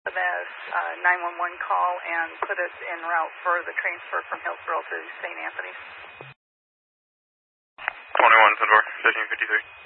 that 911 call and put us en route for the transfer from Hillsborough to St. Anthony's. 21 Fedor, 1553.